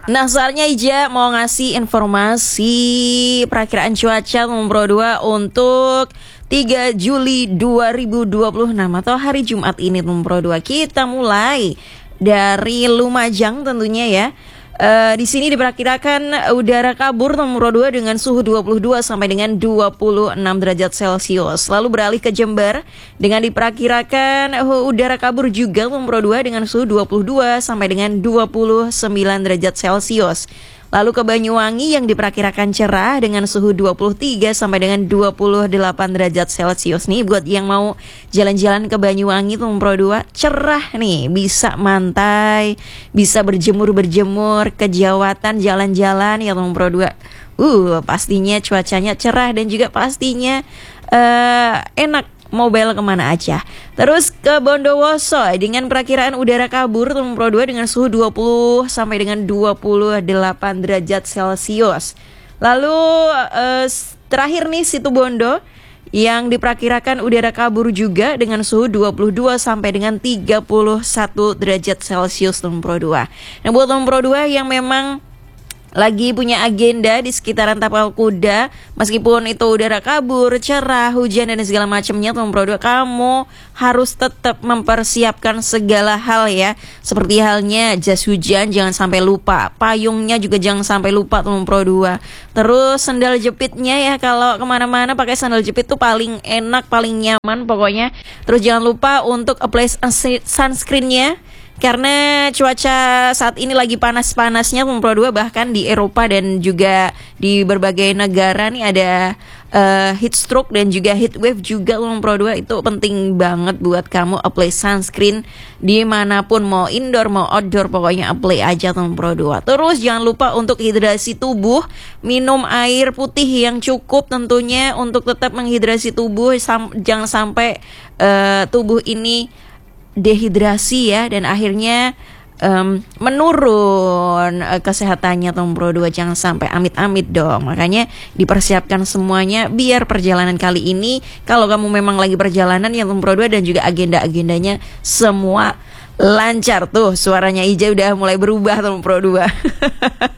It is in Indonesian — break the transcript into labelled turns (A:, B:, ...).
A: Nah, soalnya Ija mau ngasih informasi perakiraan cuaca nomor 2 untuk 3 Juli 2026 atau hari Jumat ini nomor 2. Kita mulai dari Lumajang tentunya ya. Di sini diperkirakan udara kabur nomor 2 dengan suhu 22 sampai dengan 26 derajat Celcius. Lalu beralih ke Jember dengan diperkirakan udara kabur juga nomor 2 dengan suhu 22 sampai dengan 29 derajat Celcius. Lalu ke Banyuwangi yang diperkirakan cerah dengan suhu 23 sampai dengan 28 derajat Celcius. Nih buat yang mau jalan-jalan ke Banyuwangi tuh nomor 2, cerah nih, bisa mantai, bisa berjemur-berjemur, kejawatan jalan-jalan ya nomor 2. Pastinya cuacanya cerah dan juga pastinya enak mobile kemana aja. Terus ke Bondowoso dengan perakiraan udara kabur nomor 2 dengan suhu 20 sampai dengan 28 derajat Celcius. Lalu terakhir nih Situbondo yang diperkirakan udara kabur juga dengan suhu 22 sampai dengan 31 derajat Celcius nomor 2. Nah buat nomor 2 yang memang lagi punya agenda di sekitaran Tapal Kuda, meskipun itu udara kabur, cerah, hujan dan segala macamnya, nomor 2 kamu harus tetap mempersiapkan segala hal ya. Seperti halnya jas hujan jangan sampai lupa, payungnya juga jangan sampai lupa nomor 2. Terus sandal jepitnya ya, kalau kemana-mana pakai sandal jepit tuh paling enak, paling nyaman pokoknya. Terus jangan lupa untuk apply sunscreennya, karena cuaca saat ini lagi panas-panasnya nomor 2, bahkan di Eropa dan juga di berbagai negara nih ada heat stroke dan juga heat wave juga nomor 2. Itu penting banget buat kamu apply sunscreen dimanapun, mau indoor mau outdoor, pokoknya apply aja nomor 2. Terus jangan lupa untuk hidrasi tubuh, minum air putih yang cukup tentunya untuk tetap menghidrasi tubuh, jangan sampai tubuh ini dehidrasi ya, dan akhirnya menurun kesehatannya nomor 2. Jangan sampai amit-amit dong. Makanya dipersiapkan semuanya biar perjalanan kali ini, kalau kamu memang lagi perjalanan yang nomor 2 dan juga agenda-agendanya semua lancar. Tuh suaranya Ija udah mulai berubah nomor 2.